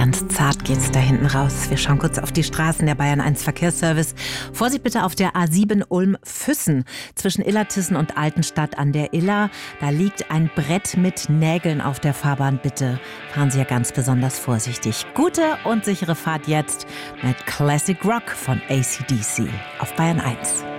Ganz zart geht's da hinten raus. Wir schauen kurz auf die Straßen der Bayern 1 Verkehrsservice. Vorsicht bitte auf der A7 Ulm-Füssen zwischen Illertissen und Altenstadt an der Iller. Da liegt ein Brett mit Nägeln auf der Fahrbahn. Bitte fahren Sie ja ganz besonders vorsichtig. Gute und sichere Fahrt jetzt mit Classic Rock von AC/DC auf Bayern 1.